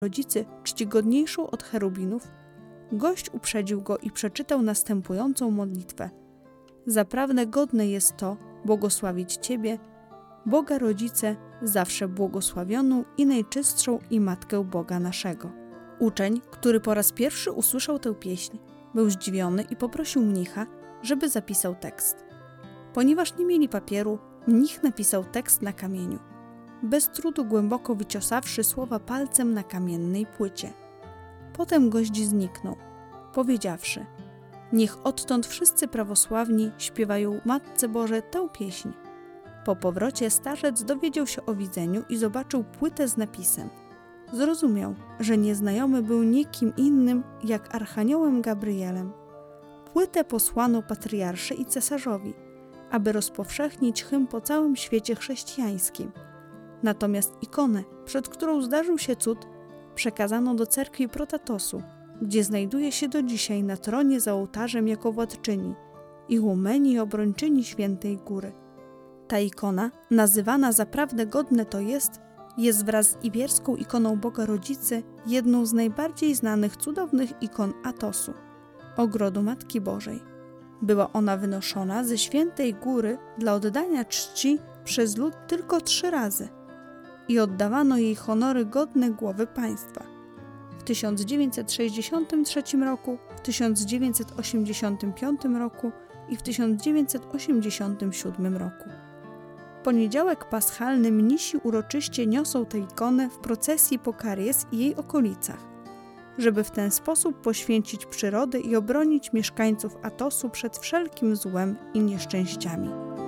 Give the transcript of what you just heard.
Rodzicy czcigodniejszą od cherubinów, gość uprzedził go i przeczytał następującą modlitwę. Zaprawdę godne jest to błogosławić Ciebie, Boga Rodzice, zawsze błogosławioną i najczystszą i Matkę Boga naszego. Uczeń, który po raz pierwszy usłyszał tę pieśń, był zdziwiony i poprosił mnicha, żeby zapisał tekst. Ponieważ nie mieli papieru, mnich napisał tekst na kamieniu, bez trudu głęboko wyciosawszy słowa palcem na kamiennej płycie. Potem gość zniknął, powiedziawszy: niech odtąd wszyscy prawosławni śpiewają Matce Boże tę pieśń. Po powrocie starzec dowiedział się o widzeniu i zobaczył płytę z napisem. Zrozumiał, że nieznajomy był nikim innym jak archaniołem Gabrielem. Płytę posłano patriarsze i cesarzowi, aby rozpowszechnić hymn po całym świecie chrześcijańskim. Natomiast ikonę, przed którą zdarzył się cud, przekazano do cerkwi Protatosu, gdzie znajduje się do dzisiaj na tronie za ołtarzem jako władczyni, igumeni i obrończyni Świętej Góry. Ta ikona, nazywana Zaprawdę godne to jest wraz z ibierską ikoną Boga Rodzicy jedną z najbardziej znanych cudownych ikon Atosu, ogrodu Matki Bożej. Była ona wynoszona ze Świętej Góry dla oddania czci przez lud tylko 3 razy i oddawano jej honory godne głowy państwa. W 1963 roku, w 1985 roku i w 1987 roku. W poniedziałek paschalny mnisi uroczyście niosą tę ikonę w procesji po Karies i jej okolicach, żeby w ten sposób poświęcić przyrodę i obronić mieszkańców Atosu przed wszelkim złem i nieszczęściami.